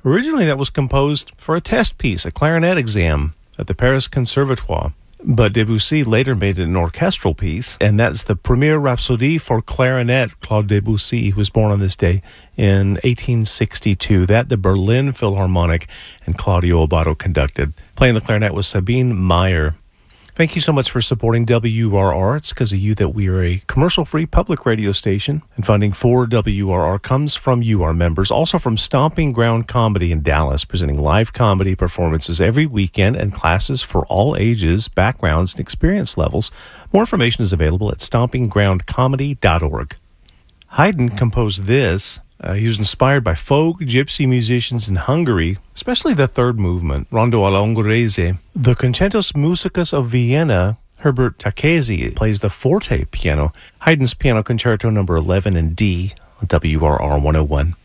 Originally, that was composed for a test piece, a clarinet exam at the Paris Conservatoire. But Debussy later made it an orchestral piece, and that's the Première Rhapsodie for clarinet. Claude Debussy was born on this day in 1862. That the Berlin Philharmonic and Claudio Abbado conducted. Playing the clarinet was Sabine Meyer. Thank you so much for supporting WRR. It's because of you that we are a commercial-free public radio station, and funding for WRR comes from you, our members. Also from Stomping Ground Comedy in Dallas, presenting live comedy performances every weekend and classes for all ages, backgrounds, and experience levels. More information is available at stompinggroundcomedy.org. Haydn composed this. He was inspired by folk gypsy musicians in Hungary, especially the third movement, Rondo all'Ungherese. The Concertos Musicus of Vienna, Herbert Takezi plays the forte piano. Haydn's Piano Concerto No. 11 in D on WRR 101.